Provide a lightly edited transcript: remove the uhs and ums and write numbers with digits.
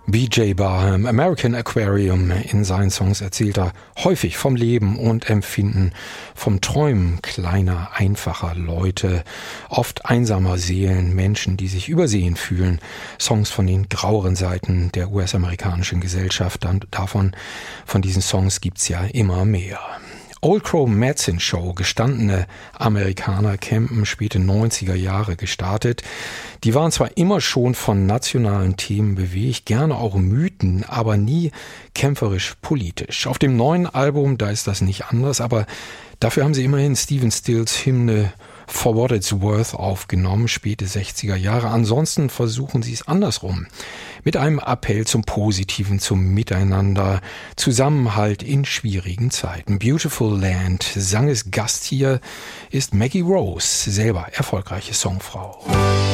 B.J. Barham, American Aquarium. In seinen Songs erzählt er häufig vom Leben und Empfinden, vom Träumen kleiner, einfacher Leute, oft einsamer Seelen, Menschen, die sich übersehen fühlen. Songs von den graueren Seiten der US-amerikanischen Gesellschaft. Von diesen Songs gibt's ja immer mehr. Old Crow Medicine Show, gestandene Amerikaner, campen späte 90er Jahre gestartet. Die waren zwar immer schon von nationalen Themen bewegt, gerne auch Mythen, aber nie kämpferisch politisch. Auf dem neuen Album, da ist das nicht anders, aber dafür haben sie immerhin Stephen Stills Hymne For What It's Worth aufgenommen, späte 60er Jahre. Ansonsten versuchen sie es andersrum. Mit einem Appell zum Positiven, zum Miteinander, Zusammenhalt in schwierigen Zeiten. Beautiful Land, Sangesgast hier ist Maggie Rose, selber erfolgreiche Songfrau.